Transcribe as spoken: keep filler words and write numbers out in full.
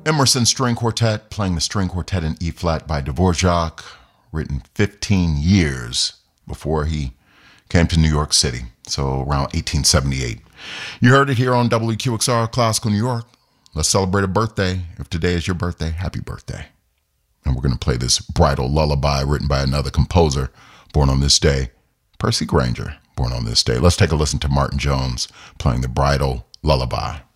Emerson String Quartet, playing the string quartet in E-flat by Dvorak, written fifteen years before he came to New York City, so around eighteen seventy-eight. You heard it here on W Q X R Classical New York. Let's celebrate a birthday. If today is your birthday, happy birthday. And we're going to play this bridal lullaby written by another composer born on this day, Percy Grainger, born on this day. Let's take a listen to Martin Jones playing the bridal lullaby.